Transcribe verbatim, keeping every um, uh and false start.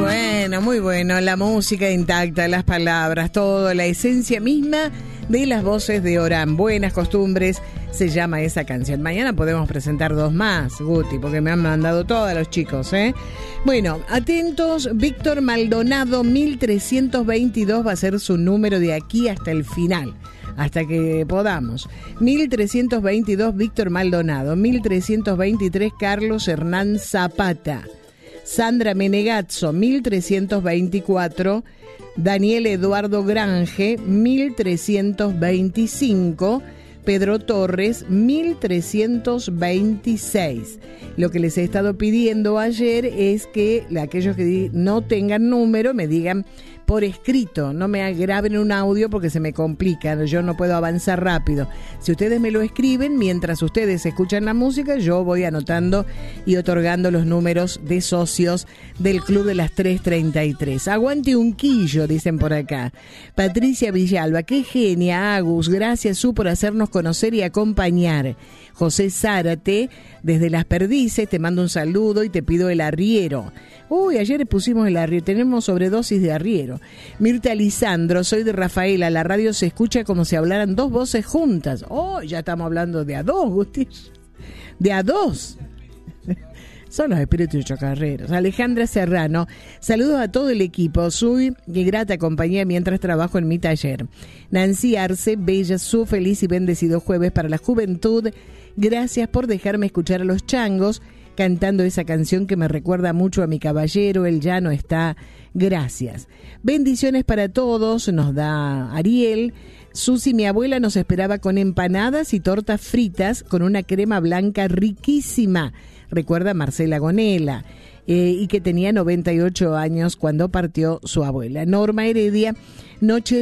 bueno, muy bueno. La música intacta, las palabras, todo, la esencia misma de las voces de Orán. Buenas costumbres se llama esa canción. Mañana podemos presentar dos más, Guti, porque me han mandado todos los chicos, ¿eh? Bueno, atentos, Víctor Maldonado, mil trescientos veintidós va a ser su número de aquí hasta el final. Hasta que podamos. mil trescientos veintidós, Víctor Maldonado. mil trescientos veintitrés, Carlos Hernán Zapata. Sandra Menegazzo, mil trescientos veinticuatro. Daniel Eduardo Grange, mil trescientos veinticinco. Pedro Torres, mil trescientos veintiséis. Lo que les he estado pidiendo ayer es que aquellos que no tengan número me digan por escrito, no me graben un audio porque se me complica, yo no puedo avanzar rápido. Si ustedes me lo escriben, mientras ustedes escuchan la música, yo voy anotando y otorgando los números de socios del Club de las tres treinta y tres. Aguante un quillo, dicen por acá. Patricia Villalba, qué genia, Agus, gracias Su por hacernos conocer y acompañar. José Zárate, desde Las Perdices, te mando un saludo y te pido el arriero. Uy, ayer pusimos el arriero, tenemos sobredosis de arriero. Mirta Lisandro, soy de Rafaela, la radio se escucha como si hablaran dos voces juntas. Oh, ya estamos hablando de a dos, Gusti. De a dos. Son los espíritus chocarreros. Alejandra Serrano, saludos a todo el equipo. Soy de grata compañía mientras trabajo en mi taller. Nancy Arce, bella, su feliz y bendecido jueves para la juventud. Gracias por dejarme escuchar a los changos cantando esa canción que me recuerda mucho a mi caballero, él ya no está. Gracias. Bendiciones para todos, nos da Ariel. Susi, mi abuela, nos esperaba con empanadas y tortas fritas con una crema blanca riquísima. Recuerda Marcela Gonela, eh, y que tenía noventa y ocho años cuando partió su abuela. Norma Heredia, noche